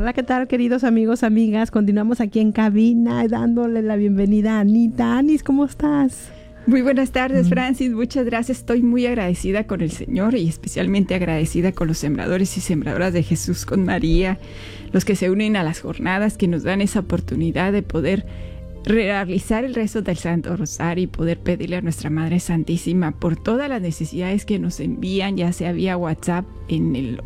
Hola, ¿qué tal, queridos amigos, amigas? Continuamos aquí en cabina dándole la bienvenida a Anita. Anis, ¿cómo estás? Muy buenas tardes, Francis. Muchas gracias. Estoy muy agradecida con el Señor y especialmente agradecida con los sembradores y sembradoras de Jesús con María, los que se unen a las jornadas, que nos dan esa oportunidad de poder realizar el rezo del Santo Rosario y poder pedirle a nuestra Madre Santísima por todas las necesidades que nos envían, ya sea vía WhatsApp en el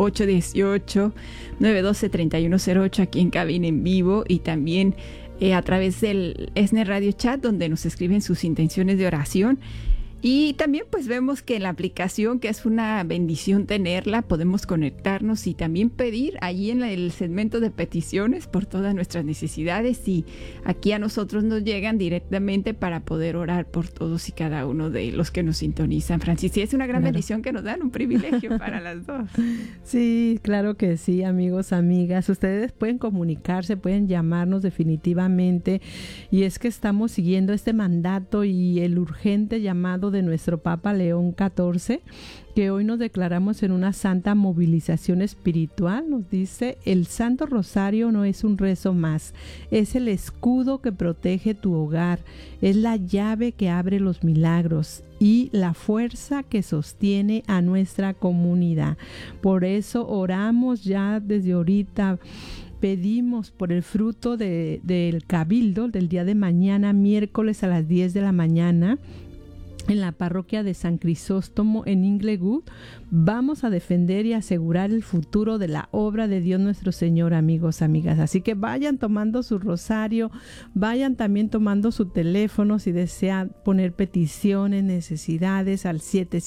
818-912-3108 aquí en cabina en vivo, y también a través del ESNE Radio Chat, donde nos escriben sus intenciones de oración. Y también pues vemos que en la aplicación, que es una bendición tenerla, podemos conectarnos y también pedir allí en el segmento de peticiones por todas nuestras necesidades, y aquí a nosotros nos llegan directamente para poder orar por todos y cada uno de los que nos sintonizan, Francis. Y es una gran bendición que nos dan, un privilegio para las dos. Sí, claro que sí, amigos, amigas. Ustedes pueden comunicarse, pueden llamarnos definitivamente, y es que estamos siguiendo este mandato y el urgente llamado de nuestro Papa León XIV, que hoy nos declaramos en una santa movilización espiritual. Nos dice: el Santo Rosario no es un rezo más, es el escudo que protege tu hogar, es la llave que abre los milagros y la fuerza que sostiene a nuestra comunidad. Por eso oramos ya desde ahorita. Pedimos por el fruto del cabildo del día de mañana, miércoles a las 10 de la mañana, en la parroquia de San Crisóstomo en Inglewood. Vamos a defender y asegurar el futuro de la obra de Dios nuestro Señor, amigos, amigas. Así que vayan tomando su rosario, vayan también tomando su teléfono si desean poner peticiones, necesidades al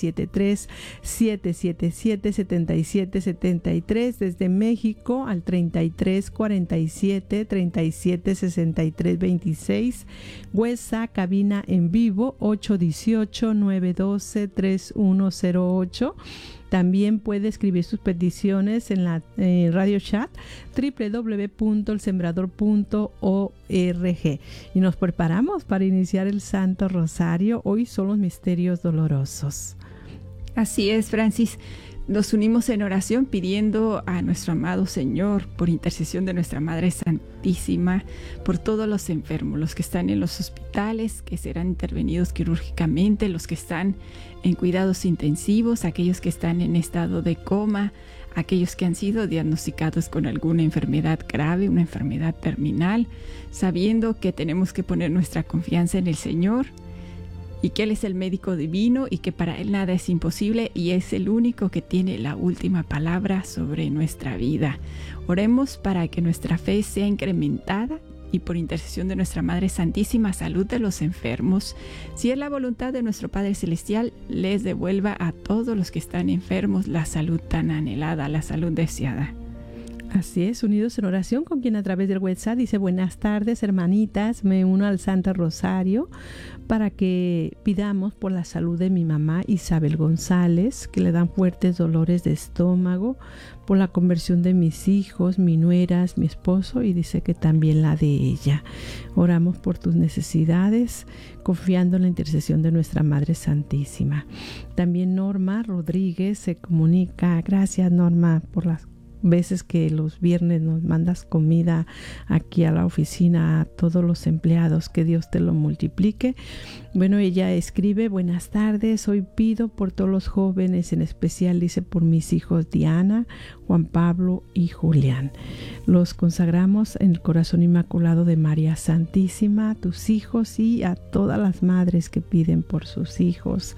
773-777-7773, desde México al 3347-376326, WhatsApp cabina en vivo 818-912-3108. También puede escribir sus peticiones en la radio chat www.elsembrador.org. Y nos preparamos para iniciar el Santo Rosario. Hoy son los misterios dolorosos. Así es, Francis. Nos unimos en oración pidiendo a nuestro amado Señor, por intercesión de nuestra Madre Santísima, por todos los enfermos, los que están en los hospitales, que serán intervenidos quirúrgicamente, los que están en cuidados intensivos, aquellos que están en estado de coma, aquellos que han sido diagnosticados con alguna enfermedad grave, una enfermedad terminal, sabiendo que tenemos que poner nuestra confianza en el Señor, y que Él es el médico divino y que para Él nada es imposible, y es el único que tiene la última palabra sobre nuestra vida. Oremos para que nuestra fe sea incrementada y por intercesión de nuestra Madre Santísima, salud de los enfermos. Si es la voluntad de nuestro Padre Celestial, les devuelva a todos los que están enfermos la salud tan anhelada, la salud deseada. Así es, unidos en oración con quien a través del WhatsApp dice: buenas tardes, hermanitas, me uno al Santo Rosario para que pidamos por la salud de mi mamá Isabel González, que le dan fuertes dolores de estómago, por la conversión de mis hijos, mi nueras, mi esposo, y dice que también la de ella. Oramos por tus necesidades, confiando en la intercesión de nuestra Madre Santísima. También Norma Rodríguez se comunica. Gracias, Norma, por las veces que los viernes nos mandas comida aquí a la oficina a todos los empleados. Que Dios te lo multiplique. Bueno, ella escribe: buenas tardes, hoy pido por todos los jóvenes, en especial dice por mis hijos Diana, Juan Pablo y Julián. Los consagramos en el corazón inmaculado de María Santísima, a tus hijos y a todas las madres que piden por sus hijos.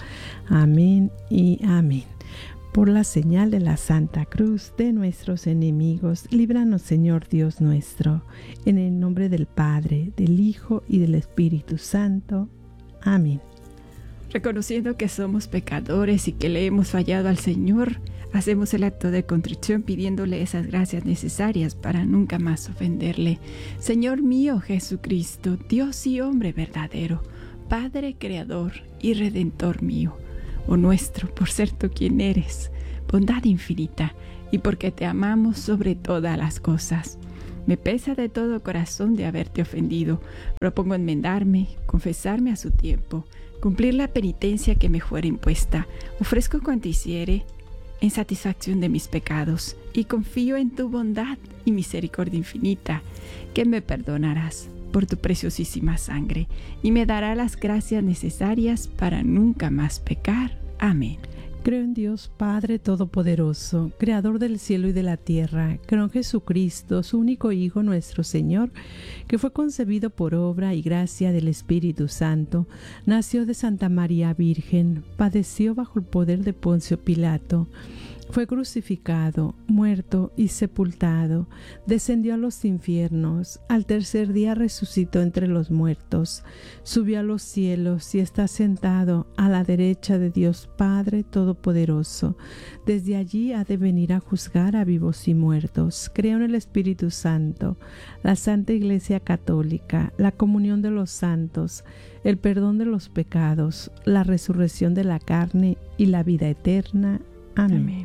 Amén y amén. Por la señal de la Santa Cruz de nuestros enemigos, líbranos, Señor Dios nuestro, en el nombre del Padre, del Hijo y del Espíritu Santo. Amén. Reconociendo que somos pecadores y que le hemos fallado al Señor, hacemos el acto de contrición pidiéndole esas gracias necesarias para nunca más ofenderle. Señor mío Jesucristo, Dios y hombre verdadero, Padre creador y redentor mío, oh nuestro, por ser tú quien eres, bondad infinita, y porque te amamos sobre todas las cosas. Me pesa de todo corazón de haberte ofendido. Propongo enmendarme, confesarme a su tiempo, cumplir la penitencia que me fuera impuesta. Ofrezco cuanto hiciere en satisfacción de mis pecados y confío en tu bondad y misericordia infinita, que me perdonarás por tu preciosísima sangre y me dará las gracias necesarias para nunca más pecar. Amén. Creo en Dios Padre Todopoderoso, Creador del cielo y de la tierra. Creo en Jesucristo, su único Hijo, nuestro Señor, que fue concebido por obra y gracia del Espíritu Santo. Nació de Santa María Virgen, padeció bajo el poder de Poncio Pilato. Fue crucificado, muerto y sepultado, descendió a los infiernos, al tercer día resucitó entre los muertos, subió a los cielos y está sentado a la derecha de Dios Padre Todopoderoso. Desde allí ha de venir a juzgar a vivos y muertos. Creo en el Espíritu Santo, la Santa Iglesia Católica, la comunión de los santos, el perdón de los pecados, la resurrección de la carne y la vida eterna. Amén. Amén.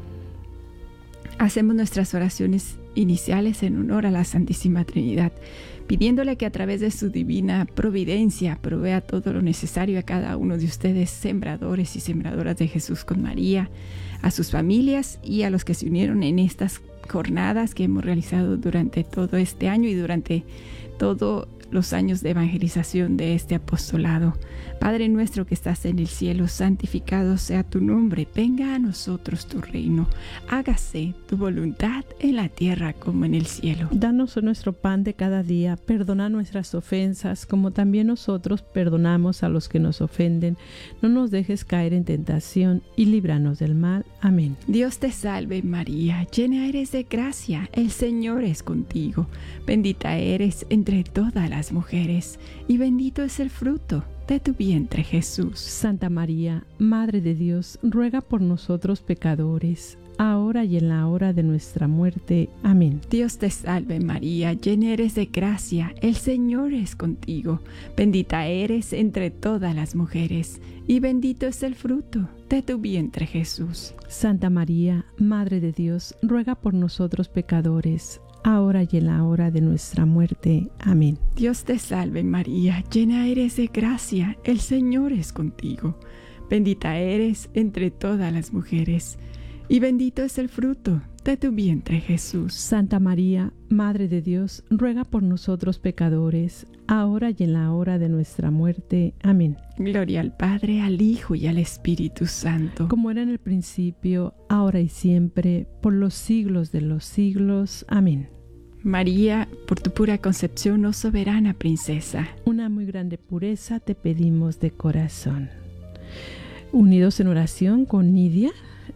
Hacemos nuestras oraciones iniciales en honor a la Santísima Trinidad, pidiéndole que a través de su divina providencia provea todo lo necesario a cada uno de ustedes, sembradores y sembradoras de Jesús con María, a sus familias y a los que se unieron en estas jornadas que hemos realizado durante todo este año y durante todos los años de evangelización de este apostolado. Padre nuestro que estás en el cielo, santificado sea tu nombre. Venga a nosotros tu reino. Hágase tu voluntad en la tierra como en el cielo. Danos nuestro pan de cada día. Perdona nuestras ofensas, como también nosotros perdonamos a los que nos ofenden. No nos dejes caer en tentación y líbranos del mal. Amén. Dios te salve María, llena eres de gracia. El Señor es contigo. Bendita eres entre todas las mujeres y bendito es el fruto de tu vientre, Jesús. Santa María, Madre de Dios, ruega por nosotros pecadores, ahora y en la hora de nuestra muerte. Amén. Dios te salve María, llena eres de gracia, el Señor es contigo. Bendita eres entre todas las mujeres, y bendito es el fruto de tu vientre, Jesús. Santa María, Madre de Dios, ruega por nosotros pecadores, ahora y en la hora de nuestra muerte. Amén. Dios te salve María, llena eres de gracia, el Señor es contigo. Bendita eres entre todas las mujeres, y bendito es el fruto de tu vientre, Jesús. Santa María, Madre de Dios, ruega por nosotros pecadores, ahora y en la hora de nuestra muerte. Amén. Gloria al Padre, al Hijo y al Espíritu Santo. Como era en el principio, ahora y siempre, por los siglos de los siglos. Amén. María, por tu pura concepción, oh soberana princesa, una muy grande pureza te pedimos de corazón. Unidos en oración con Nidia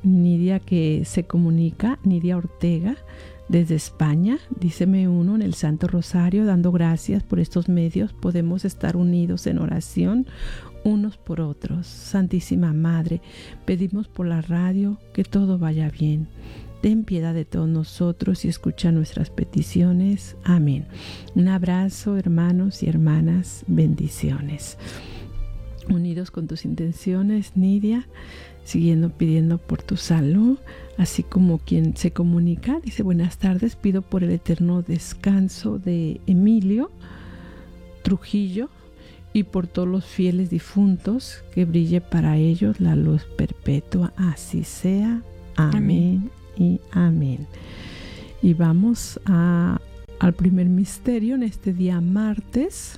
que se comunica, Nidia Ortega, desde España. Díceme uno en el Santo Rosario, dando gracias por estos medios, podemos estar unidos en oración unos por otros. Santísima Madre, pedimos por la radio que todo vaya bien. Ten piedad de todos nosotros y escucha nuestras peticiones. Amén. Un abrazo, hermanos y hermanas, bendiciones. Unidos con tus intenciones, Nidia, siguiendo pidiendo por tu salud, así como quien se comunica, dice: buenas tardes, pido por el eterno descanso de Emilio Trujillo y por todos los fieles difuntos, que brille para ellos la luz perpetua. Así sea. Amén y amén. Y vamos al primer misterio en este día martes,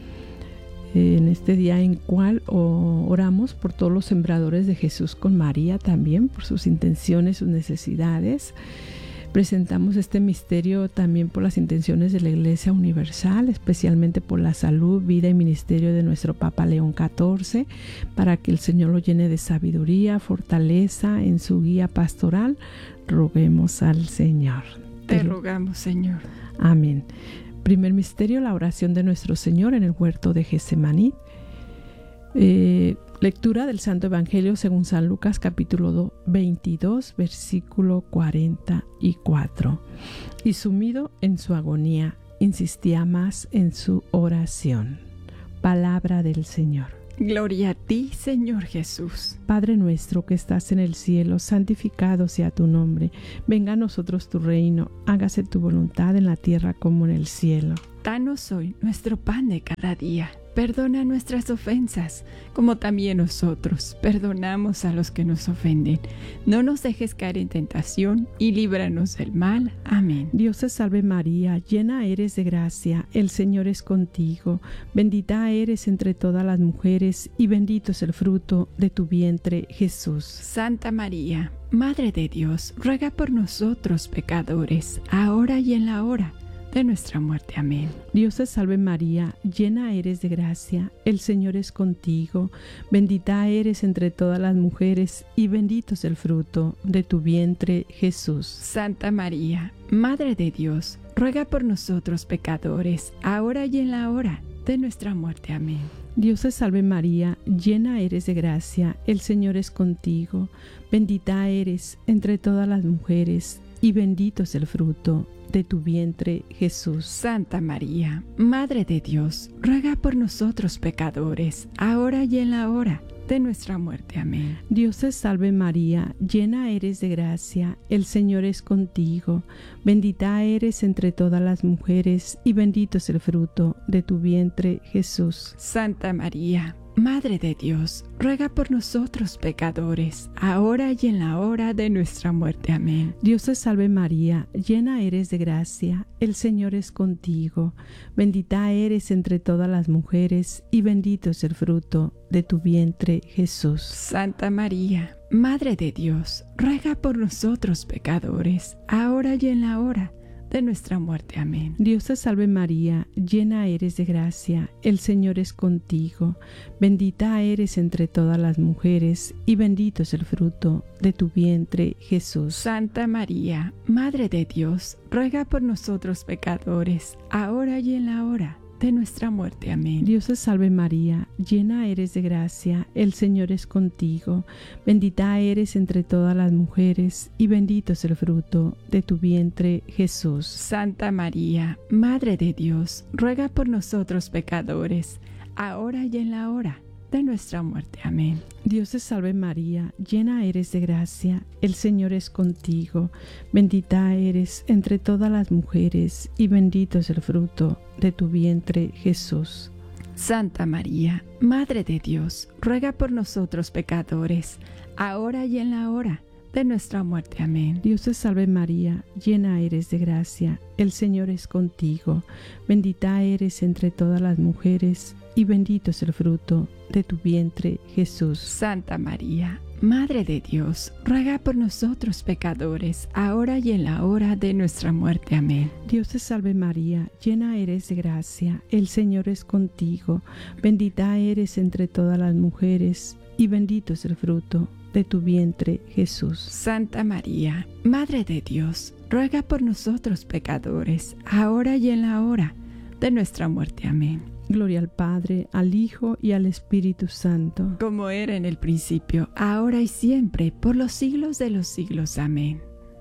en este día en cual oramos por todos los sembradores de Jesús con María, también por sus intenciones, sus necesidades. Presentamos este misterio también por las intenciones de la Iglesia Universal, especialmente por la salud, vida y ministerio de nuestro Papa León XIV, para que el Señor lo llene de sabiduría, fortaleza en su guía pastoral. Roguemos al Señor. Te rogamos, Señor. Amén. Primer misterio, la oración de nuestro Señor en el huerto de Getsemaní. Lectura del Santo Evangelio según San Lucas, capítulo 22, versículo 44. Y sumido en su agonía, insistía más en su oración. Palabra del Señor. Gloria a ti, Señor Jesús. Padre nuestro que estás en el cielo, santificado sea tu nombre. Venga a nosotros tu reino, hágase tu voluntad en la tierra como en el cielo. Danos hoy nuestro pan de cada día. perdona nuestras ofensas, como también nosotros perdonamos a los que nos ofenden. No nos dejes caer en tentación y líbranos del mal. Amén. Dios te salve María, llena eres de gracia, el Señor es contigo. Bendita eres entre todas las mujeres y bendito es el fruto de tu vientre, Jesús. Santa María, Madre de Dios, ruega por nosotros pecadores, ahora y en la hora de nuestra muerte. Amén. Dios te salve María, llena eres de gracia, el Señor es contigo. Bendita eres entre todas las mujeres y bendito es el fruto de tu vientre, Jesús. Santa María, Madre de Dios, ruega por nosotros pecadores, ahora y en la hora de nuestra muerte. Amén. Dios te salve María, llena eres de gracia, el Señor es contigo. Bendita eres entre todas las mujeres y bendito es el fruto de tu vientre, Jesús. Santa María, Madre de Dios, ruega por nosotros pecadores, ahora y en la hora de nuestra muerte. Amén. Dios te salve María, llena eres de gracia, el Señor es contigo. Bendita eres entre todas las mujeres y bendito es el fruto de tu vientre, Jesús. Santa María, Madre de Dios, ruega por nosotros pecadores, ahora y en la hora de nuestra muerte. Amén. Dios te salve María, llena eres de gracia, el Señor es contigo. Bendita eres entre todas las mujeres y bendito es el fruto de tu vientre, Jesús. Santa María, Madre de Dios, ruega por nosotros pecadores, ahora y en la hora de nuestra muerte. Amén. Dios te salve María, llena eres de gracia, el Señor es contigo. Bendita eres entre todas las mujeres y bendito es el fruto de tu vientre, Jesús. Santa María, Madre de Dios, ruega por nosotros pecadores, ahora y en la hora de nuestra muerte. Amén. Dios te salve María, llena eres de gracia, el Señor es contigo. Bendita eres entre todas las mujeres y bendito es el fruto de tu vientre, Jesús. Santa María, Madre de Dios, ruega por nosotros pecadores, ahora y en la hora de nuestra muerte. Amén. Dios te salve María, llena eres de gracia, el Señor es contigo. Bendita eres entre todas las mujeres y bendito es el fruto de tu vientre, Jesús. Santa María, Madre de Dios, ruega por nosotros pecadores, ahora y en la hora de nuestra muerte. Amén. Dios te salve María, llena eres de gracia, el Señor es contigo. Bendita eres entre todas las mujeres y bendito es el fruto de tu vientre, Jesús. Santa María, Madre de Dios, ruega por nosotros pecadores, ahora y en la hora de nuestra muerte. Amén. Dios te salve María, llena eres de gracia, el Señor es contigo. Bendita eres entre todas las mujeres y bendito es el fruto de tu vientre, Jesús. Santa María, Madre de Dios, ruega por nosotros pecadores, ahora y en la hora de nuestra muerte. Amén. Gloria al Padre, al Hijo y al Espíritu Santo. Como era en el principio, ahora y siempre, por los siglos de los siglos. Amén.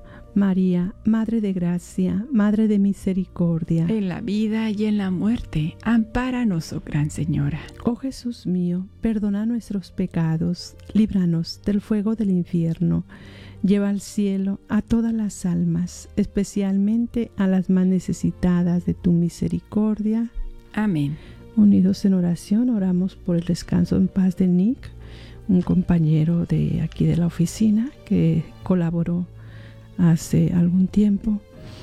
María, Madre de Gracia, Madre de Misericordia. En la vida y en la muerte, ampáranos, oh Gran Señora. Oh Jesús mío, perdona nuestros pecados, líbranos del fuego del infierno. Lleva al cielo a todas las almas, especialmente a las más necesitadas de tu misericordia. Amén. Unidos en oración, oramos por el descanso en paz de Nick, un compañero de aquí de la oficina que colaboró hace algún tiempo.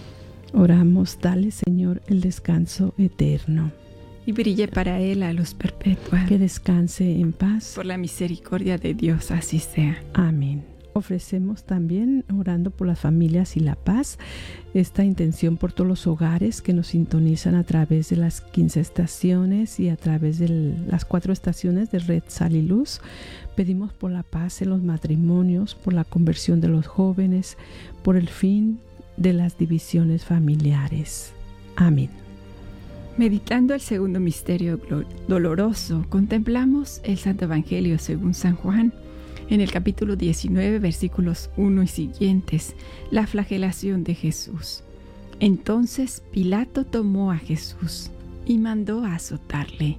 Oramos, dale Señor el descanso eterno. Y brille para él la luz perpetua. Que descanse en paz. Por la misericordia de Dios, así sea. Amén. Ofrecemos también, orando por las familias y la paz, esta intención por todos los hogares que nos sintonizan a través de las 15 estaciones y a través de las 4 estaciones de Red Sal y Luz. Pedimos por la paz en los matrimonios, por la conversión de los jóvenes, por el fin de las divisiones familiares. Amén. Meditando el segundo misterio doloroso, contemplamos el Santo Evangelio según San Juan. En el capítulo 19, versículos 1 y siguientes, la flagelación de Jesús. Entonces Pilato tomó a Jesús y mandó a azotarle.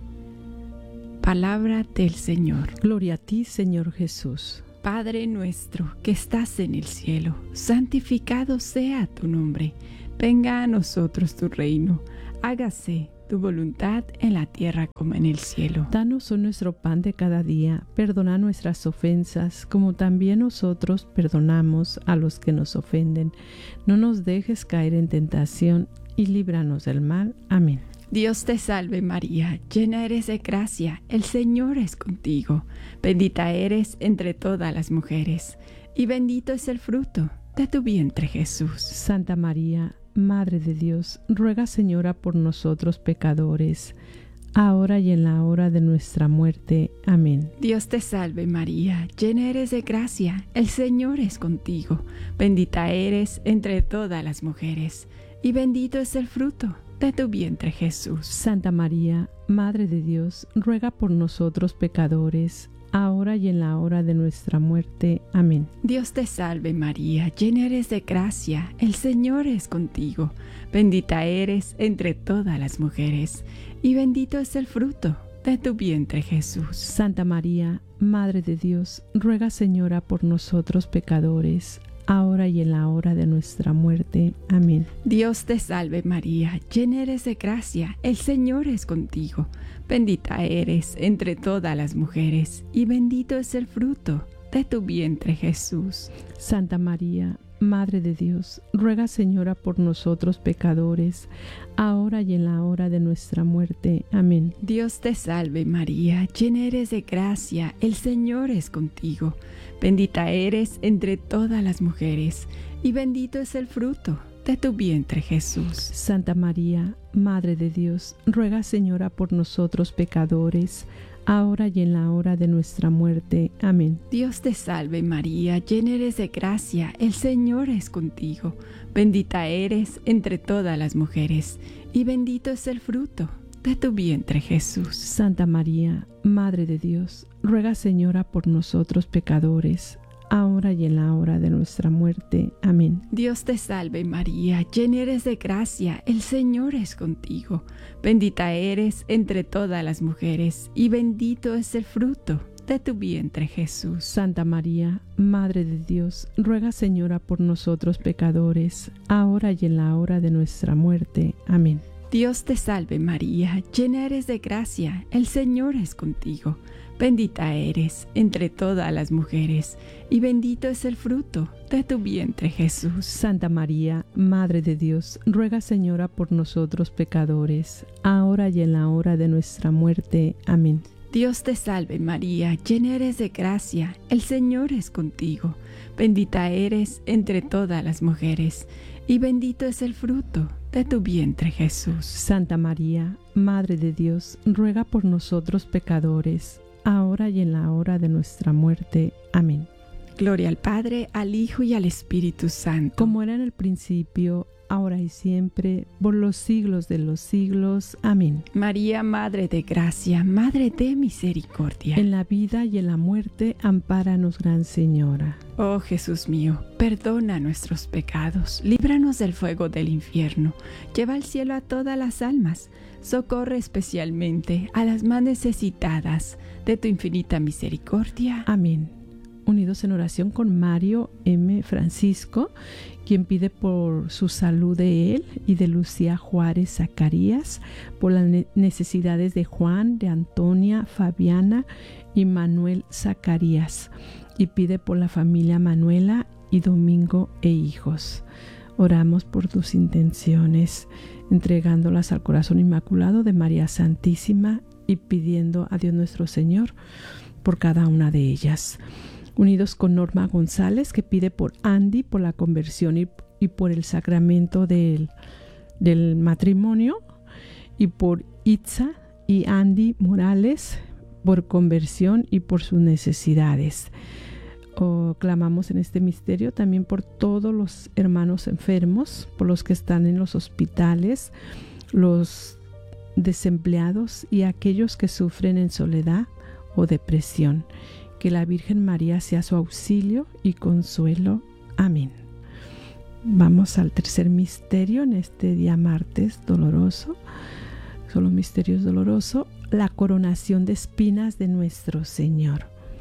Palabra del Señor. Gloria a ti, Señor Jesús. Padre nuestro que estás en el cielo, santificado sea tu nombre. Venga a nosotros tu reino. Hágase tu voluntad en la tierra como en el cielo. Danos hoy nuestro pan de cada día, perdona nuestras ofensas, como también nosotros perdonamos a los que nos ofenden. No nos dejes caer en tentación y líbranos del mal. Amén. Dios te salve María, llena eres de gracia, el Señor es contigo. Bendita eres entre todas las mujeres, y bendito es el fruto de tu vientre Jesús. Santa María, Madre de Dios, ruega Señora por nosotros pecadores, ahora y en la hora de nuestra muerte. Amén. Dios te salve María, llena eres de gracia, el Señor es contigo. Bendita eres entre todas las mujeres, y bendito es el fruto de tu vientre Jesús. Santa María, Madre de Dios, ruega por nosotros pecadores, ahora y en la hora de nuestra muerte. Amén. Dios te salve María, llena eres de gracia, el Señor es contigo. Bendita eres entre todas las mujeres, y bendito es el fruto de tu vientre Jesús. Santa María, Madre de Dios, ruega Señora por nosotros pecadores, ahora y en la hora de nuestra muerte. Amén. Dios te salve María, llena eres de gracia, el Señor es contigo. Bendita eres entre todas las mujeres, y bendito es el fruto de tu vientre Jesús. Santa María, Madre de Dios, ruega Señora por nosotros pecadores, ahora y en la hora de nuestra muerte. Amén. Dios te salve María, llena eres de gracia, el Señor es contigo. Bendita eres entre todas las mujeres, y bendito es el fruto de tu vientre Jesús. Santa María, Madre de Dios, ruega Señora por nosotros pecadores, ahora y en la hora de nuestra muerte. Amén. Dios te salve María, llena eres de gracia, el Señor es contigo. Bendita eres entre todas las mujeres, y bendito es el fruto de tu vientre Jesús. Santa María, Madre de Dios, ruega Señora por nosotros pecadores, ahora y en la hora de nuestra muerte. Amén. Dios te salve María, llena eres de gracia, el Señor es contigo. Bendita eres entre todas las mujeres, y bendito es el fruto de tu vientre Jesús. Santa María, Madre de Dios, ruega Señora por nosotros pecadores, ahora y en la hora de nuestra muerte. Amén. Dios te salve María, llena eres de gracia, el Señor es contigo. Bendita eres entre todas las mujeres, y bendito es el fruto de tu vientre Jesús. Santa María, Madre de Dios, ruega Señora por nosotros pecadores, ahora y en la hora de nuestra muerte. Amén. Dios te salve María, llena eres de gracia, el Señor es contigo. Bendita eres entre todas las mujeres, y bendito es el fruto de tu vientre Jesús. Santa María, Madre de Dios, ruega por nosotros pecadores, ahora y en la hora de nuestra muerte. Amén. Gloria al Padre, al Hijo y al Espíritu Santo. Como era en el principio, ahora y siempre, por los siglos de los siglos. Amén. María, Madre de Gracia, Madre de Misericordia. En la vida y en la muerte, ampáranos, Gran Señora. Oh Jesús mío, perdona nuestros pecados, líbranos del fuego del infierno, lleva al cielo a todas las almas, socorre especialmente a las más necesitadas de tu infinita misericordia. Amén. Unidos en oración con Mario M. Francisco, quien pide por su salud de él y de Lucía Juárez Zacarías, por las necesidades de Juan, de Antonia, Fabiana y Manuel Zacarías, y pide por la familia Manuela y Domingo e hijos. Oramos por tus intenciones, entregándolas al corazón inmaculado de María Santísima y pidiendo a Dios nuestro Señor por cada una de ellas. Unidos con Norma González, que pide por Andy, por la conversión y por el sacramento del matrimonio, y por Itza y Andy Morales, por conversión y por sus necesidades. Clamamos en este misterio también por todos los hermanos enfermos, por los que están en los hospitales, los desempleados y aquellos que sufren en soledad o depresión. Que la Virgen María sea su auxilio y consuelo. Amén. Vamos al tercer misterio en este día martes doloroso. Son los misterios dolorosos. La coronación de espinas de nuestro Señor.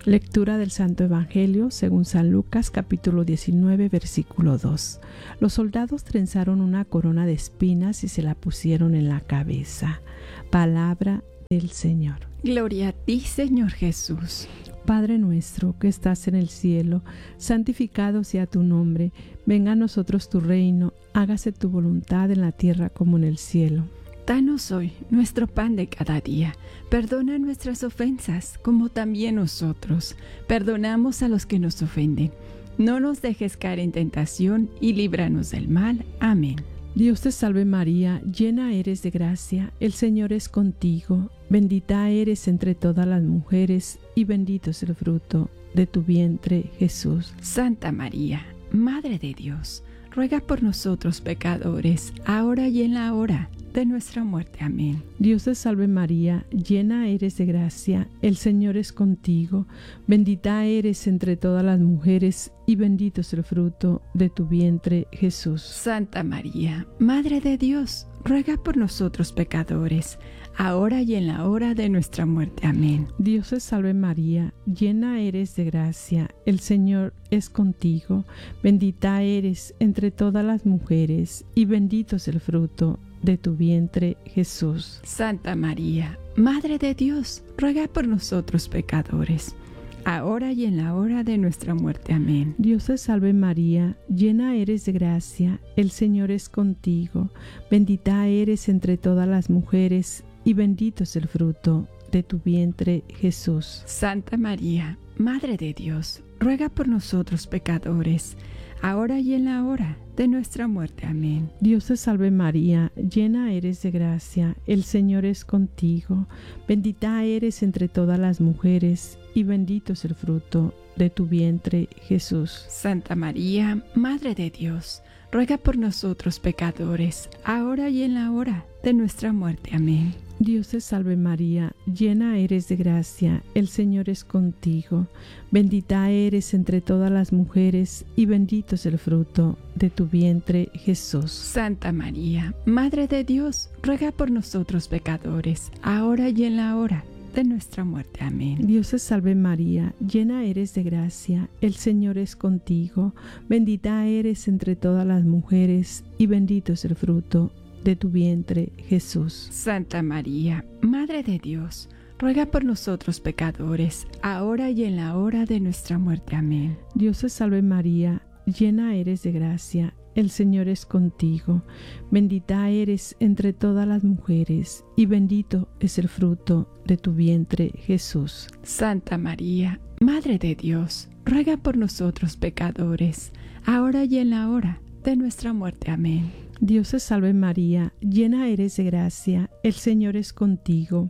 Lectura del Santo Evangelio según San Lucas, capítulo 19, versículo 2. Los soldados trenzaron una corona de espinas y se la pusieron en la cabeza. Palabra del Señor. Gloria a ti, Señor Jesús. Padre nuestro que estás en el cielo, santificado sea tu nombre. Venga a nosotros tu reino, hágase tu voluntad en la tierra como en el cielo. Danos hoy nuestro pan de cada día. Perdona nuestras ofensas, como también nosotros perdonamos a los que nos ofenden. No nos dejes caer en tentación y líbranos del mal. Amén. Dios te salve María, llena eres de gracia, el Señor es contigo. Bendita eres entre todas las mujeres y bendito es el fruto de tu vientre, Jesús. Santa María, Madre de Dios, ruega por nosotros pecadores, ahora y en la hora de nuestra muerte. Amén. Dios te salve María, llena eres de gracia, el Señor es contigo. Bendita eres entre todas las mujeres y bendito es el fruto de tu vientre, Jesús. Santa María, Madre de Dios, ruega por nosotros pecadores, ahora y en la hora de nuestra muerte. Amén. Dios te salve María, llena eres de gracia, el Señor es contigo. Bendita eres entre todas las mujeres y bendito es el fruto de tu vientre, Jesús. Santa María, Madre de Dios, ruega por nosotros pecadores, ahora y en la hora de nuestra muerte. Amén. Dios te salve María, llena eres de gracia, el Señor es contigo. Bendita eres entre todas las mujeres y bendito es el fruto de tu vientre, Jesús. Santa María, Madre de Dios, ruega por nosotros pecadores, ahora y en la hora de nuestra muerte. Amén. Dios te salve María, llena eres de gracia, el Señor es contigo. Bendita eres entre todas las mujeres y bendito es el fruto de tu vientre, Jesús. Santa María, Madre de Dios, ruega por nosotros pecadores, ahora y en la hora de nuestra muerte. Amén. Dios te salve María, llena eres de gracia, el Señor es contigo. Bendita eres entre todas las mujeres y bendito es el fruto de tu vientre, Jesús. Santa María, Madre de Dios, ruega por nosotros pecadores, ahora y en la hora de nuestra muerte. Amén. Dios te salve María, llena eres de gracia, el Señor es contigo. Bendita eres entre todas las mujeres y bendito es el fruto de tu vientre, Jesús. Santa María, Madre de Dios, ruega por nosotros pecadores, ahora y en la hora de nuestra muerte. Amén. Dios te salve María, llena eres de gracia, el Señor es contigo. Bendita eres entre todas las mujeres y bendito es el fruto de tu vientre, Jesús. Santa María, Madre de Dios, ruega por nosotros pecadores, ahora y en la hora de nuestra muerte. Amén. Dios te salve María, llena eres de gracia, el Señor es contigo.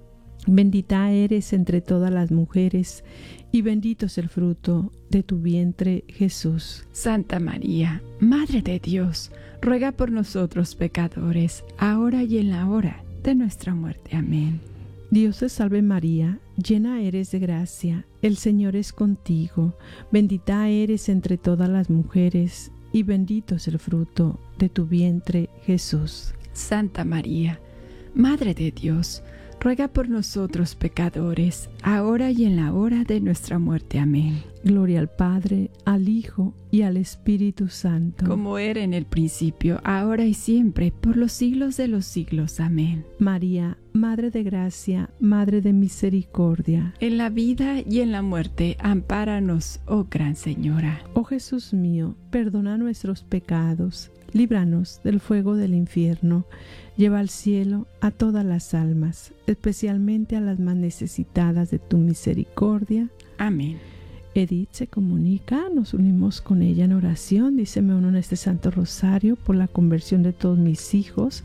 Bendita eres entre todas las mujeres y bendito es el fruto de tu vientre, Jesús. Santa María, Madre de Dios, ruega por nosotros pecadores, ahora y en la hora de nuestra muerte. Amén. Dios te salve María, llena eres de gracia, el Señor es contigo. Bendita eres entre todas las mujeres y bendito es el fruto de tu vientre, Jesús. Santa María, Madre de Dios, ruega por nosotros pecadores, ahora y en la hora de nuestra muerte. Amén. Gloria al Padre, al Hijo y al Espíritu Santo. Como era en el principio, ahora y siempre, por los siglos de los siglos. Amén. María, Madre de gracia, Madre de misericordia. En la vida y en la muerte, ampáranos, oh Gran Señora. Oh Jesús mío, perdona nuestros pecados, líbranos del fuego del infierno, lleva al cielo a todas las almas, especialmente a las más necesitadas de tu misericordia. Amén. Edith se comunica, nos unimos con ella en oración. Dice: me uno en este Santo Rosario por la conversión de todos mis hijos,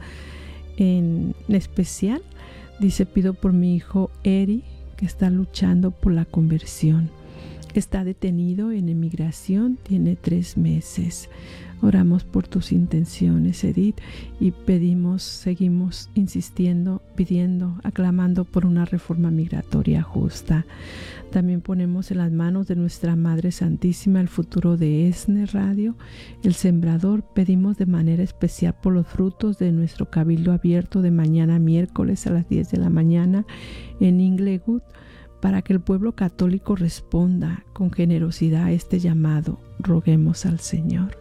en especial, dice, pido por mi hijo Eri, que está luchando por la conversión. Está detenido en emigración, tiene 3 meses. Oramos por tus intenciones, Edith, y seguimos insistiendo, pidiendo, aclamando por una reforma migratoria justa. También ponemos en las manos de nuestra Madre Santísima el futuro de ESNE Radio, El Sembrador. Pedimos de manera especial por los frutos de nuestro cabildo abierto de mañana miércoles a las 10 de la mañana en Inglewood. Para que el pueblo católico responda con generosidad a este llamado, roguemos al Señor.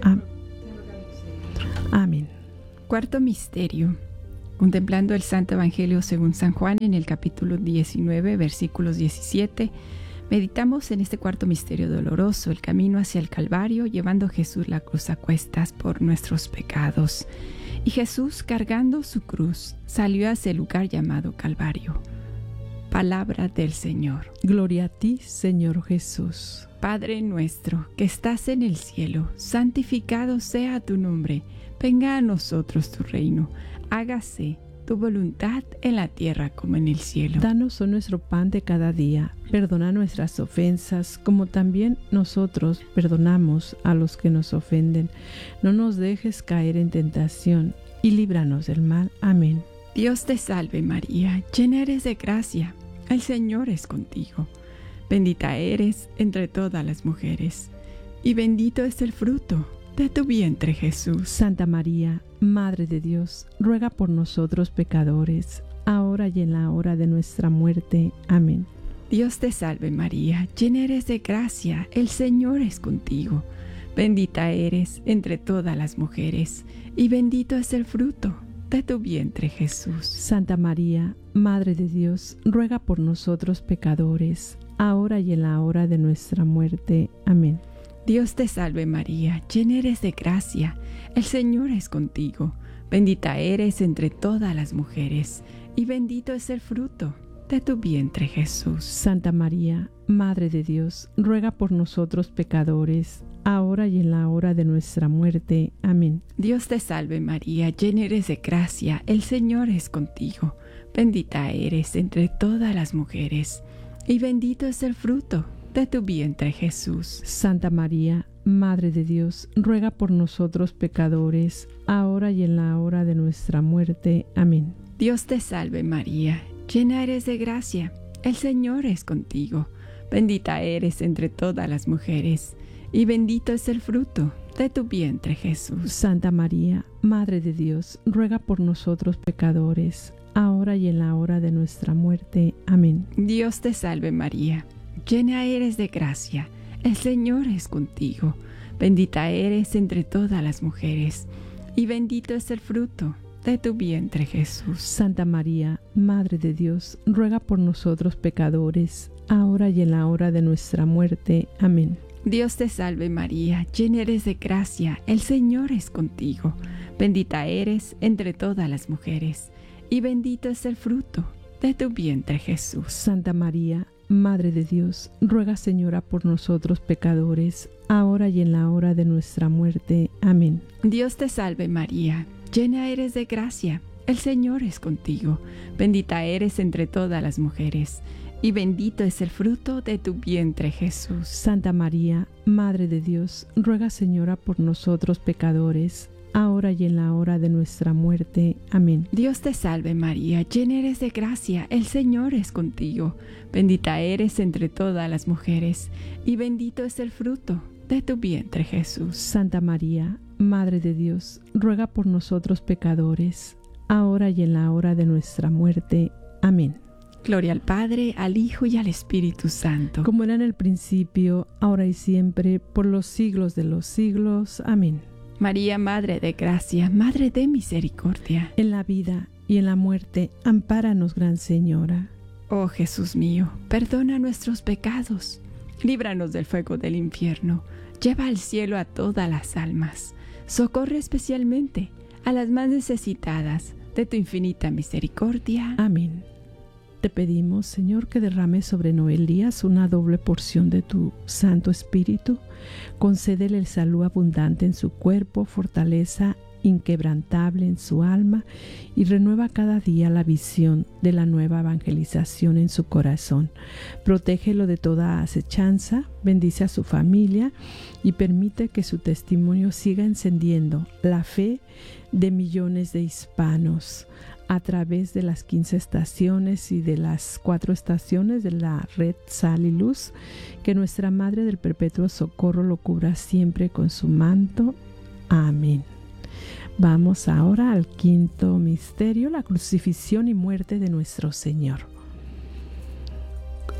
Amén. Cuarto misterio. Contemplando el Santo Evangelio según San Juan en el capítulo 19, versículos 17, meditamos en este cuarto misterio doloroso, el camino hacia el Calvario, llevando a Jesús la cruz a cuestas por nuestros pecados. Y Jesús, cargando su cruz, salió hacia el lugar llamado Calvario. Palabra del Señor. Gloria a ti, Señor Jesús. Padre nuestro, que estás en el cielo, santificado sea tu nombre. Venga a nosotros tu reino. Hágase tu voluntad en la tierra como en el cielo. Danos hoy nuestro pan de cada día. Perdona nuestras ofensas, como también nosotros perdonamos a los que nos ofenden. No nos dejes caer en tentación, y líbranos del mal. Amén. Dios te salve María, llena eres de gracia. El Señor es contigo. Bendita eres entre todas las mujeres, y bendito es el fruto de tu vientre, Jesús. Santa María, Madre de Dios, ruega por nosotros pecadores, ahora y en la hora de nuestra muerte. Amén. Dios te salve María, llena eres de gracia, el Señor es contigo. Bendita eres entre todas las mujeres, y bendito es el fruto de tu vientre, Jesús. Santa María, Madre de Dios, ruega por nosotros pecadores, ahora y en la hora de nuestra muerte. Amén. Dios te salve María, llena eres de gracia, el Señor es contigo. Bendita eres entre todas las mujeres, y bendito es el fruto de tu vientre, Jesús. Santa María, Madre de Dios, ruega por nosotros pecadores, ahora y en la hora de nuestra muerte. Amén. Dios te salve María, llena eres de gracia, el Señor es contigo. Bendita eres entre todas las mujeres, y bendito es el fruto de tu vientre, Jesús. Santa María, Madre de Dios, ruega por nosotros pecadores, ahora y en la hora de nuestra muerte. Amén. Dios te salve María, llena eres de gracia, el Señor es contigo. Bendita eres entre todas las mujeres, y bendito es el fruto de tu vientre, Jesús. Santa María, Madre de Dios, ruega por nosotros pecadores, ahora y en la hora de nuestra muerte. Amén. Dios te salve María, llena eres de gracia, el Señor es contigo. Bendita eres entre todas las mujeres, y bendito es el fruto de tu vientre, Jesús. Santa María, Madre de Dios, ruega por nosotros pecadores, ahora y en la hora de nuestra muerte. Amén. Dios te salve María, llena eres de gracia, el Señor es contigo. Bendita eres entre todas las mujeres, y bendito es el fruto de tu vientre, Jesús. Santa María, Madre de Dios, ruega, Señora, por nosotros pecadores, ahora y en la hora de nuestra muerte. Amén. Dios te salve María, llena eres de gracia, el Señor es contigo. Bendita eres entre todas las mujeres, y bendito es el fruto de tu vientre, Jesús. Santa María, Madre de Dios, ruega, Señora, por nosotros pecadores, ahora y en la hora de nuestra muerte. Amén. Dios te salve María, llena eres de gracia, el Señor es contigo. Bendita eres entre todas las mujeres, y bendito es el fruto de tu vientre, Jesús. Santa María, Madre de Dios, ruega por nosotros pecadores, ahora y en la hora de nuestra muerte. Amén. Gloria al Padre, al Hijo y al Espíritu Santo. Como era en el principio, ahora y siempre, por los siglos de los siglos. Amén. María, Madre de Gracia, Madre de Misericordia. En la vida y en la muerte, ampáranos, Gran Señora. Oh Jesús mío, perdona nuestros pecados, líbranos del fuego del infierno, lleva al cielo a todas las almas, socorre especialmente a las más necesitadas de tu infinita misericordia. Amén. Te pedimos, Señor, que derrames sobre Noel Díaz una doble porción de tu Santo Espíritu. Concédele salud abundante en su cuerpo, fortaleza inquebrantable en su alma y renueva cada día la visión de la nueva evangelización en su corazón. Protégelo de toda acechanza, bendice a su familia y permite que su testimonio siga encendiendo la fe de millones de hispanos a través de las 15 estaciones y de las 4 estaciones de la red Sal y Luz. Que nuestra Madre del Perpetuo Socorro lo cubra siempre con su manto. Amén. Vamos ahora al quinto misterio, la crucifixión y muerte de nuestro Señor.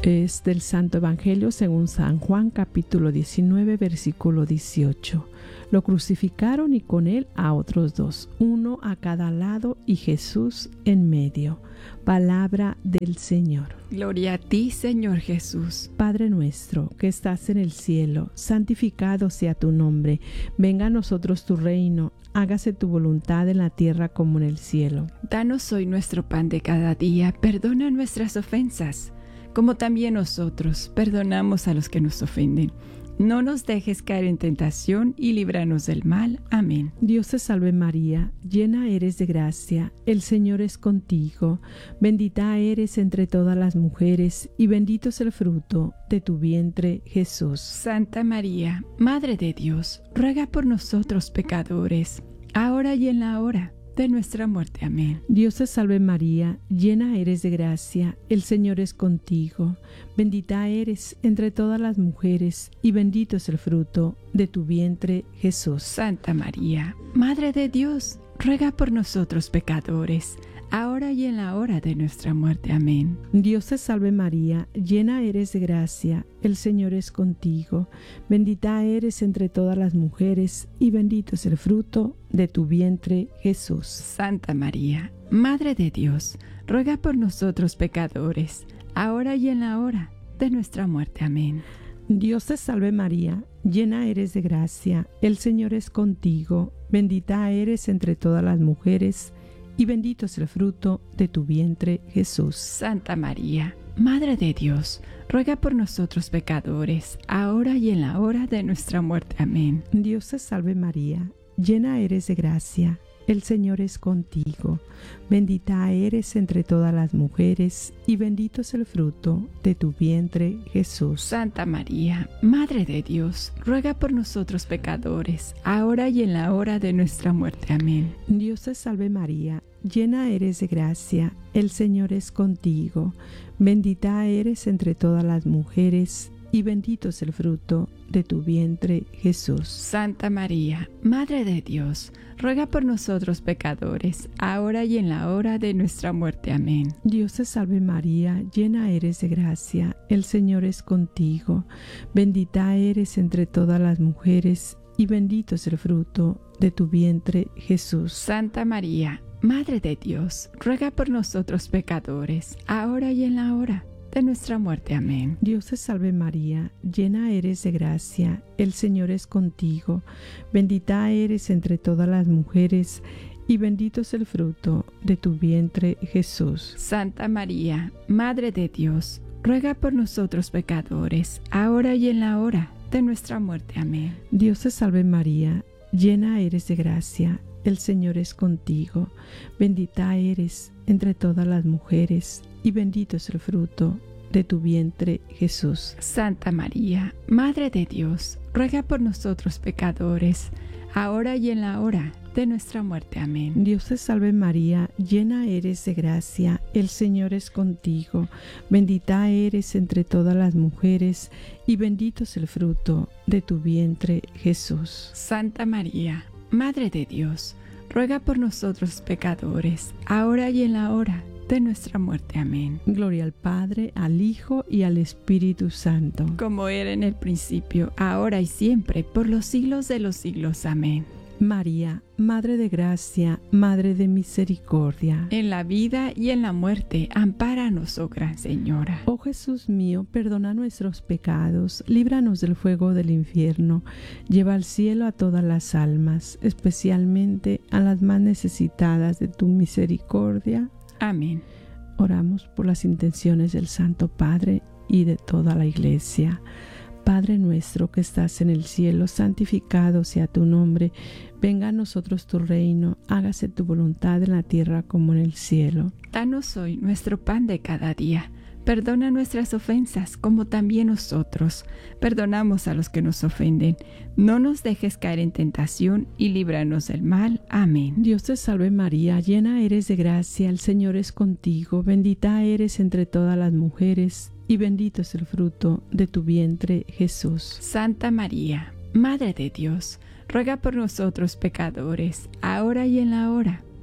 Es del Santo Evangelio según San Juan, capítulo 19, versículo 18. Lo crucificaron y con él a otros dos, uno a cada lado y Jesús en medio. Palabra del Señor. Gloria a ti, Señor Jesús. Padre nuestro, que estás en el cielo, santificado sea tu nombre. Venga a nosotros tu reino. Hágase tu voluntad en la tierra como en el cielo. Danos hoy nuestro pan de cada día. Perdona nuestras ofensas, como también nosotros perdonamos a los que nos ofenden. No nos dejes caer en tentación y líbranos del mal. Amén. Dios te salve María, llena eres de gracia, el Señor es contigo. Bendita eres entre todas las mujeres y bendito es el fruto de tu vientre, Jesús. Santa María, Madre de Dios, ruega por nosotros pecadores, ahora y en la hora de nuestra muerte. Amén. Dios te salve María, llena eres de gracia, el Señor es contigo. Bendita eres entre todas las mujeres y bendito es el fruto de tu vientre, Jesús. Santa María, Madre de Dios, ruega por nosotros pecadores, ahora y en la hora de nuestra muerte. Amén. Dios te salve María, llena eres de gracia, el Señor es contigo. Bendita eres entre todas las mujeres y bendito es el fruto de tu vientre, Jesús. Santa María, Madre de Dios, ruega por nosotros pecadores, ahora y en la hora de nuestra muerte. Amén. Dios te salve María, llena eres de gracia, el Señor es contigo. Bendita eres entre todas las mujeres y bendito es el fruto de tu vientre, Jesús. Santa María, Madre de Dios, ruega por nosotros pecadores, ahora y en la hora de nuestra muerte. Amén. Dios te salve María, llena eres de gracia, el Señor es contigo. Bendita eres entre todas las mujeres y bendito es el fruto de tu vientre, Jesús. Santa María, Madre de Dios, ruega por nosotros pecadores, ahora y en la hora de nuestra muerte. Amén. Dios te salve María, llena eres de gracia, el Señor es contigo. Bendita eres entre todas las mujeres y bendito es el fruto de tu vientre, Jesús. Santa María, Madre de Dios, ruega por nosotros pecadores, ahora y en la hora de nuestra muerte. Amén. Dios te salve María, llena eres de gracia, el Señor es contigo. Bendita eres entre todas las mujeres y bendito es el fruto de tu vientre, Jesús. Santa María, Madre de Dios, ruega por nosotros pecadores, ahora y en la hora de nuestra muerte. Amén. Dios te salve María, llena eres de gracia, el Señor es contigo. Bendita eres entre todas las mujeres y bendito es el fruto de tu vientre, Jesús. Santa María, Madre de Dios, ruega por nosotros pecadores, ahora y en la hora de nuestra muerte. Amén. Dios te salve María, llena eres de gracia, el Señor es contigo. Bendita eres entre todas las mujeres y bendito es el fruto de tu vientre, Jesús. Santa María, Madre de Dios, ruega por nosotros pecadores, ahora y en la hora de nuestra muerte. Amén. Dios te salve María, llena eres de gracia, el Señor es contigo. Bendita eres entre todas las mujeres y bendito es el fruto de tu vientre, Jesús. Santa María, Madre de Dios, ruega por nosotros pecadores, ahora y en la hora de nuestra muerte. Amén. Gloria al Padre, al Hijo y al Espíritu Santo. Como era en el principio, ahora y siempre, por los siglos de los siglos. Amén. María, Madre de Gracia, Madre de Misericordia. En la vida y en la muerte, ampáranos, oh Gran Señora. Oh Jesús mío, perdona nuestros pecados, líbranos del fuego del infierno, lleva al cielo a todas las almas, especialmente a las más necesitadas de tu misericordia. Amén. Oramos por las intenciones del Santo Padre y de toda la Iglesia. Padre nuestro que estás en el cielo, santificado sea tu nombre. Venga a nosotros tu reino, hágase tu voluntad en la tierra como en el cielo. Danos hoy nuestro pan de cada día. Perdona nuestras ofensas, como también nosotros perdonamos a los que nos ofenden. No nos dejes caer en tentación y líbranos del mal. Amén. Dios te salve María, llena eres de gracia, el Señor es contigo. Bendita eres entre todas las mujeres y bendito es el fruto de tu vientre, Jesús. Santa María, Madre de Dios, ruega por nosotros pecadores, ahora y en la hora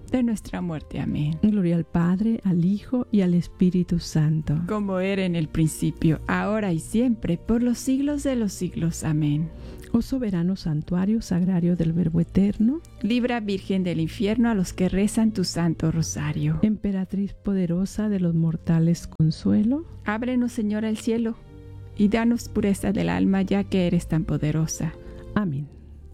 de nuestra muerte. Amén. Gloria al Padre, al Hijo y al Espíritu Santo. Como era en el principio, ahora y siempre, por los siglos de los siglos. Amén. Oh soberano santuario sagrario del Verbo eterno, libra, Virgen del infierno, a los que rezan tu santo rosario. emperatriz poderosa de los mortales consuelo, Ábrenos, Señor, el cielo, y danos pureza del alma, ya que eres tan poderosa. amén.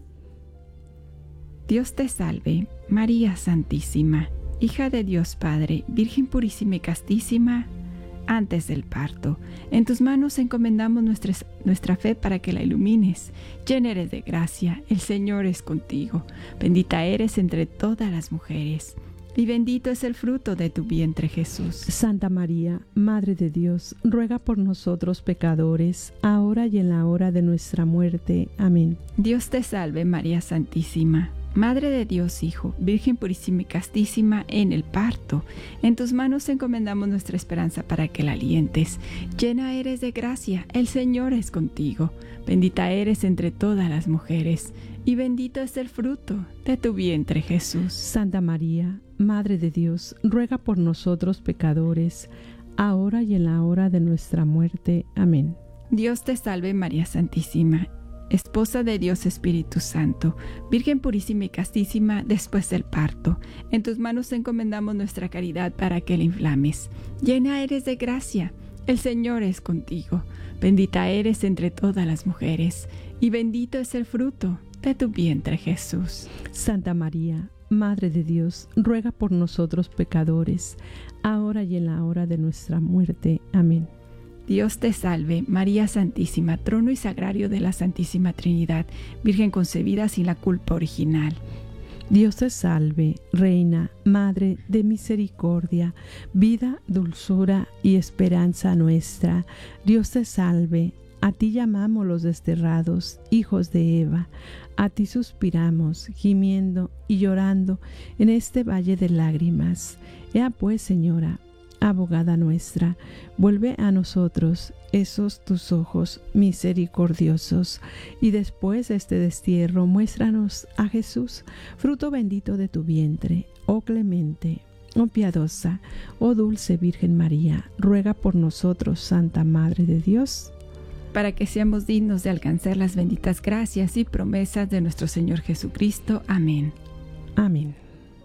Dios te salve, María Santísima, hija de Dios Padre, Virgen purísima y castísima, antes del parto. En tus manos encomendamos nuestra fe para que la ilumines. Llena eres de gracia, el Señor es contigo. Bendita eres entre todas las mujeres, y bendito es el fruto de tu vientre, Jesús. Santa María, Madre de Dios, ruega por nosotros pecadores, ahora y en la hora de nuestra muerte. Amén. Dios te salve, María Santísima, Madre de Dios Hijo, Virgen purísima y castísima en el parto. En tus manos encomendamos nuestra esperanza para que la alientes. Llena eres de gracia, el Señor es contigo. Bendita eres entre todas las mujeres, y bendito es el fruto de tu vientre, Jesús. Santa María, Madre de Dios, ruega por nosotros pecadores, ahora y en la hora de nuestra muerte. Amén. Dios te salve, María Santísima, Esposa de Dios Espíritu Santo, Virgen purísima y castísima después del parto. En tus manos encomendamos nuestra caridad para que la inflames. Llena eres de gracia, el Señor es contigo. Bendita eres entre todas las mujeres, y bendito es el fruto de tu vientre, Jesús. Santa María, Madre de Dios, ruega por nosotros pecadores, ahora y en la hora de nuestra muerte. Amén. Dios te salve, María Santísima, trono y sagrario de la Santísima Trinidad, Virgen concebida sin la culpa original. Dios te salve, Reina, Madre de misericordia, vida, dulzura y esperanza nuestra. Dios te salve, a ti llamamos los desterrados, hijos de Eva. A ti suspiramos, gimiendo y llorando en este valle de lágrimas. Ea pues, Señora, abogada nuestra, vuelve a nosotros esos tus ojos misericordiosos, y después de este destierro muéstranos a Jesús, fruto bendito de tu vientre. Oh clemente, oh piadosa, oh dulce Virgen María, ruega por nosotros, Santa Madre de Dios, para que seamos dignos de alcanzar las benditas gracias y promesas de nuestro Señor Jesucristo. Amén. Amén.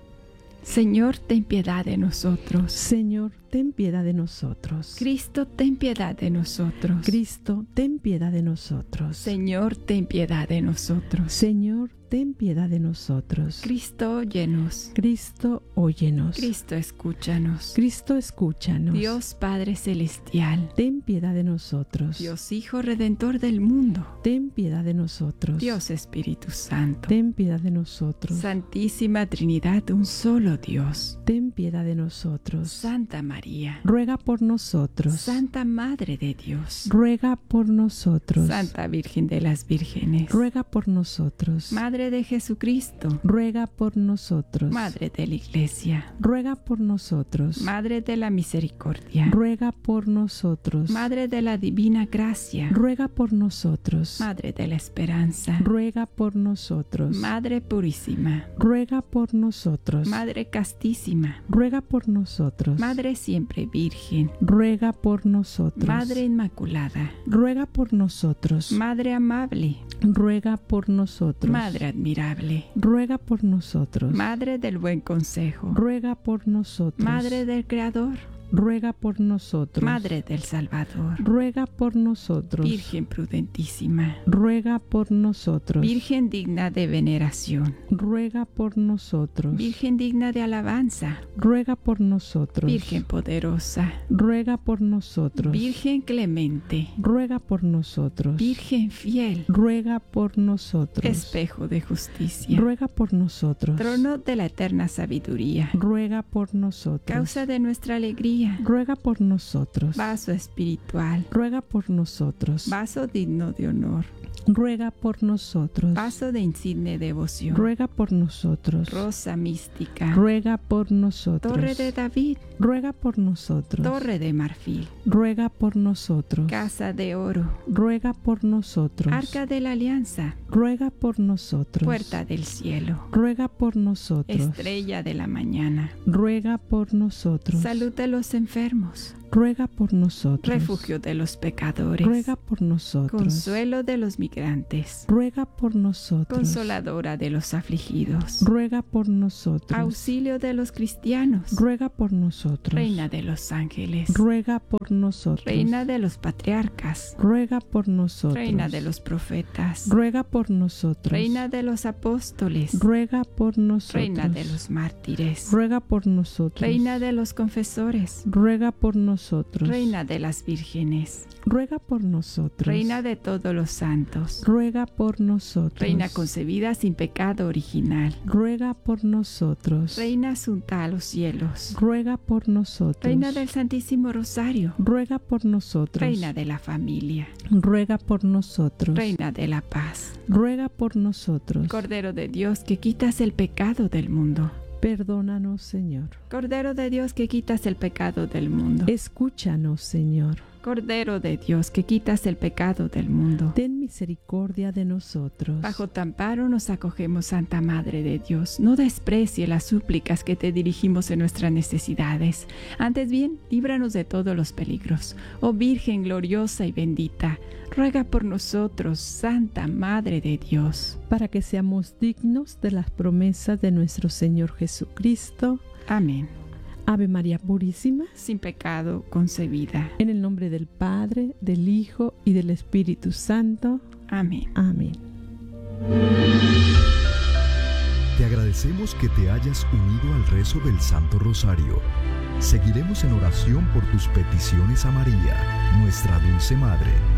Señor, ten piedad de nosotros. Señor, ten piedad de nosotros. Cristo, ten piedad de nosotros. Cristo, ten piedad de nosotros. Señor, ten piedad de nosotros. Señor, ten piedad de nosotros. Cristo, óyenos. Cristo, óyenos. Cristo, escúchanos. Cristo, escúchanos. Dios Padre Celestial, ten piedad de nosotros. Dios Hijo Redentor del mundo, ten piedad de nosotros. Dios Espíritu Santo, ten piedad de nosotros. Santísima Trinidad, un solo Dios, ten piedad de nosotros. Santa María, ruega por nosotros. Santa Madre de Dios, ruega por nosotros. Santa Virgen de las Vírgenes, ruega por nosotros. Madre de Jesucristo, ruega por nosotros. Madre de la Iglesia, ruega por nosotros. Madre de la Misericordia, ruega por nosotros. Madre de la Divina Gracia, ruega por nosotros. Madre de la Esperanza, ruega por nosotros. Madre Purísima, ruega por nosotros. Madre Castísima, ruega por nosotros. Madre Siempre Virgen, ruega por nosotros. Madre Inmaculada, ruega por nosotros. Madre Amable, ruega por nosotros. Madre Admirable, ruega por nosotros. Madre del Buen Consejo, ruega por nosotros. Madre del Creador, ruega por nosotros. Madre del Salvador, ruega por nosotros. Virgen prudentísima, ruega por nosotros. Virgen digna de veneración, ruega por nosotros. Virgen digna de alabanza, ruega por nosotros. Virgen poderosa, ruega por nosotros. Virgen clemente, ruega por nosotros. Virgen fiel, ruega por nosotros. espejo de justicia, ruega por nosotros. trono de la eterna sabiduría, ruega por nosotros. causa de nuestra alegría, María. ruega por nosotros. Vaso espiritual. Ruega por nosotros. Vaso digno de honor. Ruega por nosotros. Vaso de insigne devoción. Ruega por nosotros. Rosa mística. Ruega por nosotros. Torre de David. Ruega por nosotros. Torre de marfil. Ruega por nosotros. Casa de oro. Ruega por nosotros. Arca de la alianza. Ruega por nosotros. Puerta del cielo. Ruega por nosotros. Estrella de la mañana. Ruega por nosotros. Salud de los enfermos. Ruega por nosotros. Refugio de los pecadores. Ruega por nosotros. Consuelo de los migrantes. Ruega por nosotros. Consoladora de los afligidos. Ruega por nosotros. Auxilio de los cristianos. Ruega por nosotros. Reina de los ángeles. Ruega por nosotros. Reina de los patriarcas. Ruega por nosotros. Reina de los profetas. Ruega por nosotros. Reina de los apóstoles. Ruega por nosotros. Reina de los mártires. Ruega por nosotros. Reina de los confesores. Ruega por nosotros. Reina de las vírgenes. Ruega por nosotros. Reina de todos los santos. Ruega por nosotros. Reina concebida sin pecado original. Ruega por nosotros. Reina asunta a los cielos. Ruega por nosotros. Reina del Santísimo Rosario. Ruega por nosotros. Reina de la familia. Ruega por nosotros. Reina de la paz. Ruega por nosotros. Cordero de Dios que quitas el pecado del mundo. Perdónanos, Señor. Cordero de Dios que quitas el pecado del mundo. Escúchanos, Señor. Cordero de Dios que quitas el pecado del mundo. Ten misericordia de nosotros. Bajo tu amparo nos acogemos, Santa Madre de Dios. No desprecie las súplicas que te dirigimos en nuestras necesidades. Antes bien, líbranos de todos los peligros. Oh Virgen gloriosa y bendita, ruega por nosotros, Santa Madre de Dios. Para que seamos dignos de las promesas de nuestro Señor Jesucristo. Amén. Ave María Purísima, sin pecado concebida. En el nombre del Padre, del Hijo y del Espíritu Santo. Amén. Amén. Te agradecemos que te hayas unido al rezo del Santo Rosario. Seguiremos en oración por tus peticiones a María, nuestra dulce Madre.